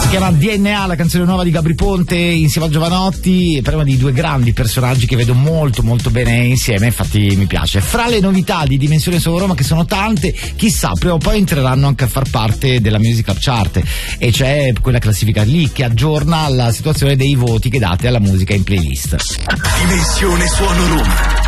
Si chiama DNA, la canzone nuova di Gabry Ponte insieme a Giovanotti. Parliamo di due grandi personaggi che vedo molto molto bene insieme, infatti mi piace. Fra le novità di Dimensione Solo Roma, che sono tante, chissà, prima o poi entreranno anche a far parte della Music Up Chart, e c'è quella classifica lì che aggiorna la situazione dei voti che date alla musica in playlist. Dimensione Suono Roma.